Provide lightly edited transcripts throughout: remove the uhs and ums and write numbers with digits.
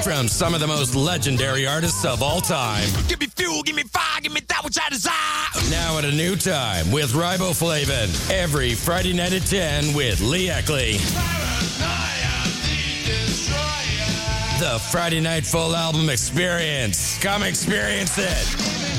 from some of the most legendary artists of all time. Give me fuel, give me fire, give me that which I desire. Now at a new time with Riboflavin. Every Friday night at 10 with Lee Eckley. The Friday Night Full Album Experience. Come experience it.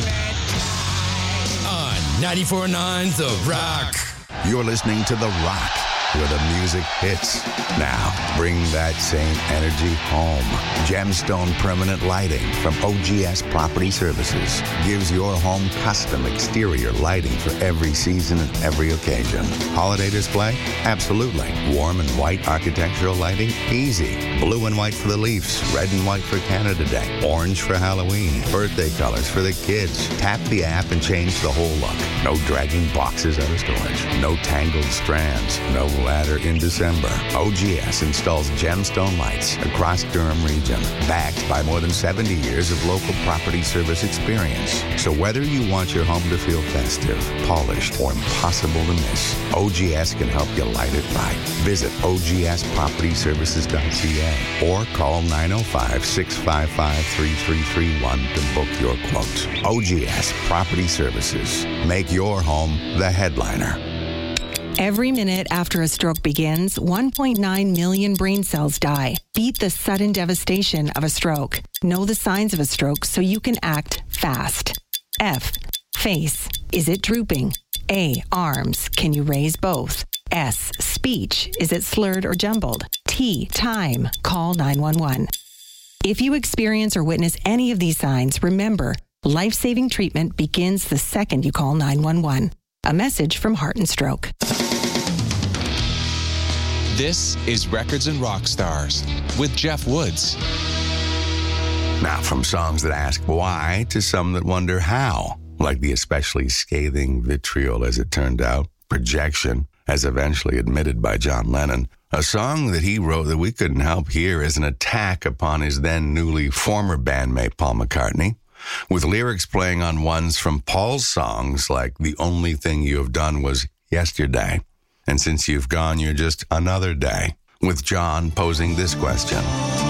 On 94.9 The Rock. You're listening to The Rock, where the music hits. Now, bring that same energy home. Gemstone Permanent Lighting from OGS Property Services gives your home custom exterior lighting for every season and every occasion. Holiday display? Absolutely. Warm and white architectural lighting? Easy. Blue and white for the Leafs, red and white for Canada Day, orange for Halloween, birthday colors for the kids. Tap the app and change the whole look. No dragging boxes out of storage. No tangled strands. No ladder in December. OGS installs gemstone lights across Durham region, backed by more than 70 years of local property service experience. So whether you want your home to feel festive, polished, or impossible to miss, OGS can help you light it right. Visit ogspropertyservices.ca or call 905-655-3331 to book your quote. OGS Property Services. Make your home the headliner. Every minute after a stroke begins, 1.9 million brain cells die. Beat the sudden devastation of a stroke. Know the signs of a stroke so you can act fast. F. Face. Is it drooping? A. Arms. Can you raise both? S. Speech. Is it slurred or jumbled? T. Time. Call 911. If you experience or witness any of these signs, remember, life-saving treatment begins the second you call 911. A message from Heart and Stroke. This is Records and Rock Stars with Jeff Woods. Now, from songs that ask why to some that wonder how, like the especially scathing vitriol, as it turned out, Projection, as eventually admitted by John Lennon, a song that he wrote that we couldn't help hear as an attack upon his then newly former bandmate Paul McCartney, with lyrics playing on ones from Paul's songs like The Only Thing You Have Done Was Yesterday, and Since You've Gone, You're Just Another Day, with John posing this question.